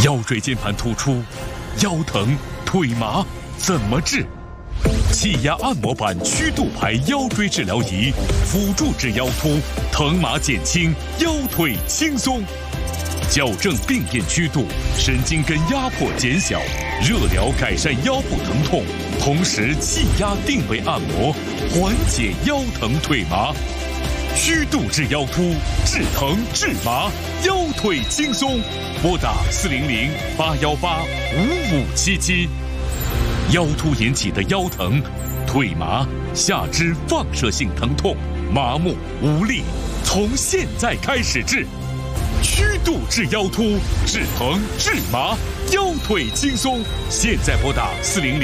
腰椎间盘突出、腰疼、腿麻怎么治？气压按摩板曲度排腰椎治疗仪，辅助治腰突，疼麻减轻，腰腿轻松。矫正病变曲度，神经根压迫减小，热疗改善腰部疼痛，同时气压定位按摩，缓解腰疼腿麻。曲度治腰突，治疼治麻，腰腿轻松。拨打400-818-5577。腰突引起的腰疼、腿麻、下肢放射性疼痛、麻木无力，从现在开始治。曲度治腰突，治疼治麻，腰腿轻松。现在拨打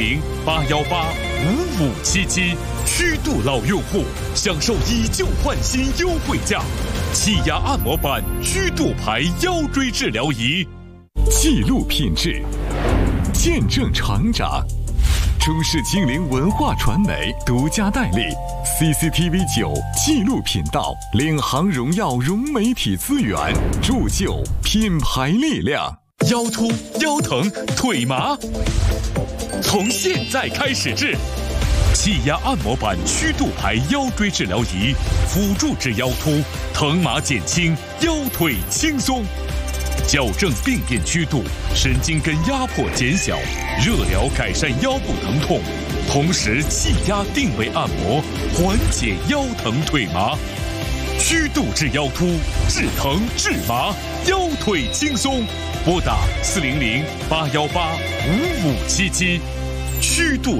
400-818-5577。曲度老用户享受以旧换新优惠价，气压按摩板曲度排腰椎治疗仪， 记录品质，见证成长。中视精灵文化传媒独家代理 CCTV9 纪录频道，领航荣耀融媒体资源，铸就品牌力量。 腰突、腰疼、腿麻，从现在开始治。气压按摩板曲度排腰椎治疗仪，辅助治腰突，疼麻减轻，腰腿轻松。矫正病变曲度，神经根压迫减小，热疗改善腰部疼痛，同时气压定位按摩，缓解腰疼腿麻。曲度治腰突，治疼治麻，腰腿轻松。拨打400-818-5577。曲度